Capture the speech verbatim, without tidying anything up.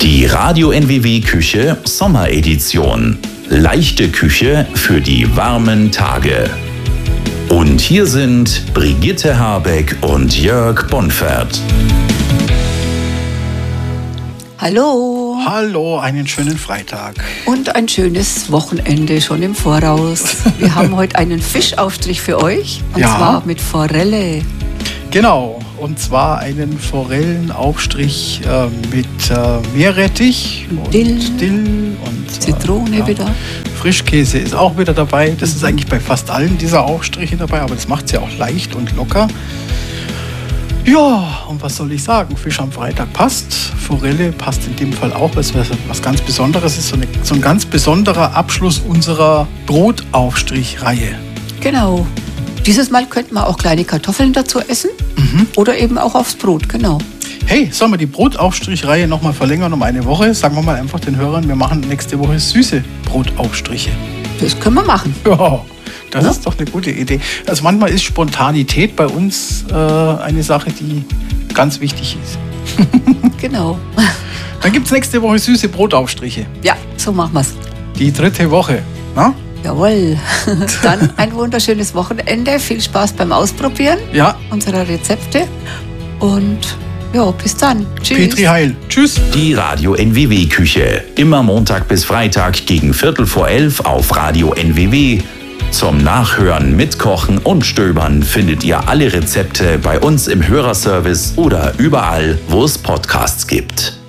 Die Radio N W W Küche Sommeredition. Leichte Küche für die warmen Tage. Und hier sind Brigitte Habeck und Jörg Bonfert. Hallo. Hallo, einen schönen Freitag. Und ein schönes Wochenende schon im Voraus. Wir haben heute einen Fischaufstrich für euch. Und Ja. zwar mit Forelle. Genau, und zwar einen Forellenaufstrich äh, mit äh, Meerrettich und Dill. Dill und äh, Zitrone ja. wieder. Frischkäse ist auch wieder dabei. Das ist eigentlich bei fast allen dieser Aufstriche dabei, aber das macht es ja auch leicht und locker. Ja, und was soll ich sagen? Fisch am Freitag passt. Forelle passt in dem Fall auch, weil es was ganz Besonderes ist. So, eine, so ein ganz besonderer Abschluss unserer Brotaufstrichreihe. Genau. Dieses Mal könnten wir auch kleine Kartoffeln dazu essen. Mhm. Oder eben auch aufs Brot, genau. Hey, sollen wir die Brotaufstrichreihe nochmal verlängern um eine Woche? Sagen wir mal einfach den Hörern, wir machen nächste Woche süße Brotaufstriche. Das können wir machen. Ja, das Ja. ist doch eine gute Idee. Also manchmal ist Spontanität bei uns äh, eine Sache, die ganz wichtig ist. Genau. Dann gibt es nächste Woche süße Brotaufstriche. Ja, so machen wir es. Die dritte Woche. Na? Jawohl. Dann ein wunderschönes Wochenende. Viel Spaß beim Ausprobieren Ja, unserer Rezepte. Und ja, bis dann. Tschüss. Petri Heil. Tschüss. Die Radio N W W Küche. Immer Montag bis Freitag gegen Viertel vor elf auf Radio N W W. Zum Nachhören, Mitkochen und Stöbern findet ihr alle Rezepte bei uns im Hörerservice oder überall, wo es Podcasts gibt.